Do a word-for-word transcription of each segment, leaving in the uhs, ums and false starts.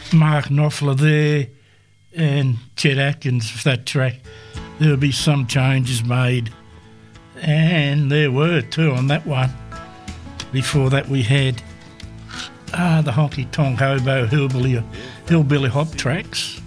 Mark Knopfler there and Chet Atkins for that track. There'll be some changes made, and there were too on that one. Before that we had ah, the Honky Tonk Hobo Hillbilly, Hillbilly Hop tracks.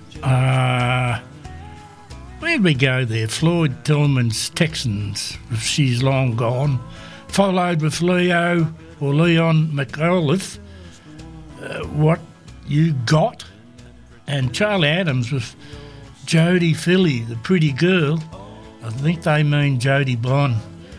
Uh, where'd we go there? Floyd Tillman's Texans, She's Long Gone, followed with Leo or Leon McAuliffe, uh, What You Got, and Charlie Adams with Jodie Philly, the Pretty Girl. I think they mean Jodie Bond.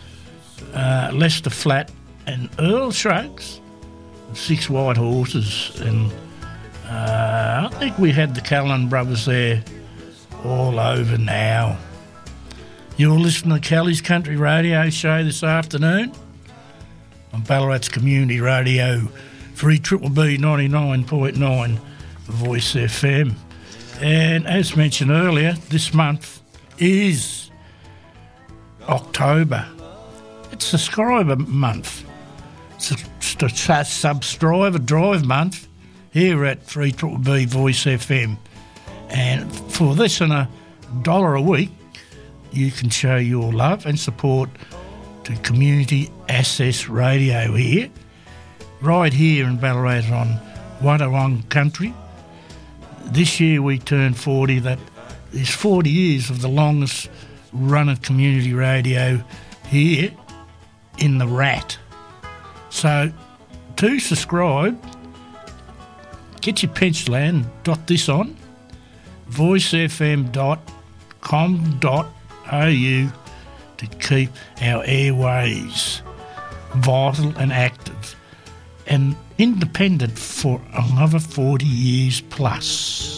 Uh, Lester Flatt and Earl Shrugs, Six White Horses, and uh, I think we had the Callan Brothers there. All over now. You're listening to Kelly's Country Radio Show this afternoon on Ballarat's Community Radio, three B B B ninety-nine point nine Voice F M. And as mentioned earlier, this month is October. It's Subscriber Month. It's a, it's a Subscriber Drive Month here at three B B B Voice F M. And for this and a dollar a week, you can show your love and support to Community Access Radio here, right here in Ballarat on Wadawurrung Country. This year we turned forty. That is forty years of the longest run of community radio here in the Rat. So to subscribe, get your pencil and dot this on, voice f m dot com dot a u to keep our airways vital and active and independent for another forty years plus.